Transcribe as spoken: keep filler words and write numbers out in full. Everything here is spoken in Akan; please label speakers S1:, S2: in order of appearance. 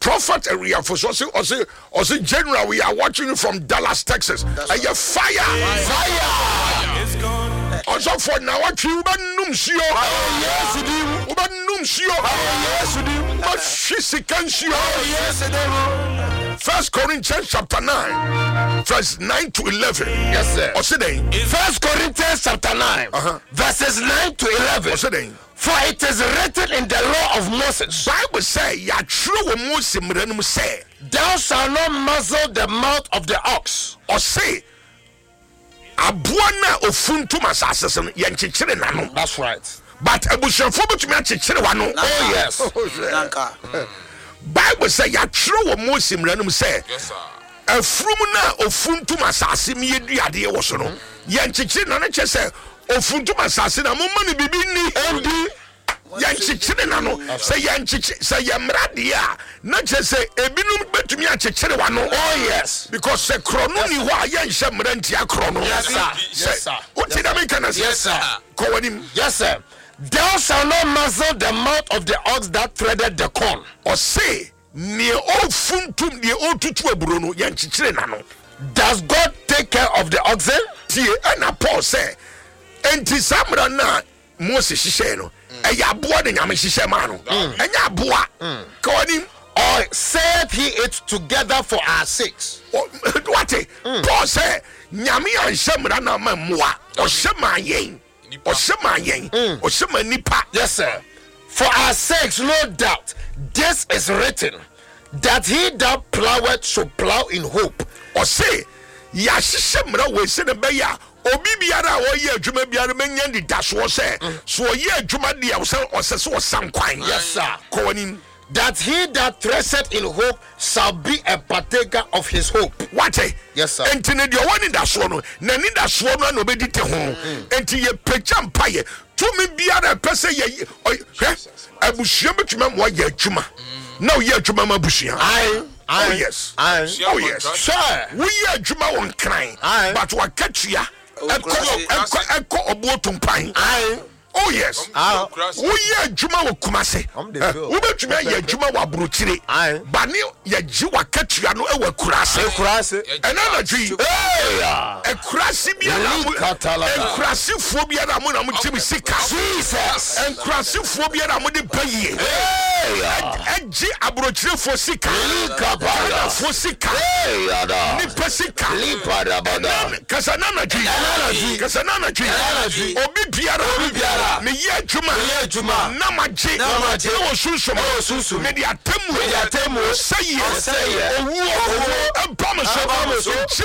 S1: prophet area for so say or say general, we are watching you from Dallas, Texas. And you fire, fire. It's gone. Also for now, what you banum sio. Yes, you do. Banum sio. Yes, you do. But she's a cancio. Yes, you do. First Corinthians chapter nine, verse nine to eleven. Yes, sir. What's it name?
S2: First Corinthians chapter nine, uh-huh. verses nine to eleven.
S1: What's it name?
S2: For it is written in the law of Moses.
S1: Bible say, ya true Moses mrenum say,
S2: thou shalt not muzzle the mouth of the ox.
S1: Or say, abuana ofuntum asase no yenchichire nano.
S2: That's right.
S1: But abushafo betumi achichire wano.
S2: Oh yes.
S1: Nanka. Bible say ya true Moses mrenum say, yes sir. Afrum na ofuntum asase mi eduade wo so no. Yenchichire nano che say ofuntum asase na mo mani bibi ni endi. Yanchichire nano say yanchichi say yamrade a na che say ebinum betumi achichire wano. Oh yes, because say krono ni ho a yanhye mranti akrono.
S2: Yes sir. Yes sir.
S1: What did I make? Yes sir. Kowanim.
S2: Yes sir. Thou shalt not muzzle the mouth of the ox that threaded the corn.
S1: Or say ne ofuntum ne otutu aburo no yanchichire nano.
S2: Does God take care of the oxen?
S1: Tie na Paul say enti samra na Moses hihye no eya aboa de nyame hihye ma no enya aboa kowanim.
S2: Or said he it together for our sakes.
S1: What? Paul say nyame anhye na ma moa o hyema yen o hyema yen o hyema nipa.
S2: Yes sir. For our sakes, no doubt this is written, that he that ploweth should plow in hope.
S1: Or say ya hihye mra we se ne be ya obi biara wo ye adwuma biara menya ndi daso se so ye adwuma dia wo se osese wo sankwan.
S2: Yes sir.
S1: Kowanim.
S2: That he that thresheth in hope shall be a partaker of his hope.
S1: What?
S2: Yes sir.
S1: Enti ne dia woni daso no na ni daso no na obedi te ho. Enti ye pecha mpaye to me biara pese ye abushia betuma mo ye adwuma. Na ye adwuma ma bushia.
S2: Aye.
S1: Oh yes.
S2: Aye.
S1: Oh yes.
S2: Sure.
S1: We ye adwuma won kran. But wa katua eko eko eko obo tumpan.
S2: Aye.
S1: Oh yes.
S2: Ah.
S1: We ye adwuma wo kumase. We betuma ye adwuma wa burochire. Ba ne ye ji wa katua no e wa kurase.
S2: Kurase.
S1: Ena na dwi. Eh. E kurase bia na mo. E kurase fo bia na mo na mo timi sika.
S2: Jesus.
S1: E kurase fo bia na mo de paye. Eh. E ji aburochire fo sika. Kabara fo sika. Ni pesika.
S2: Lipada bada.
S1: Kasana na dwi. Kasana na dwi. Obi biara obi biara. Me ye juma, ye juma. Na maji, na maji. O susu, o susu. Me di atemu, me di atemu. Say yes, say yes. Owo, owo. Empama so, empama so.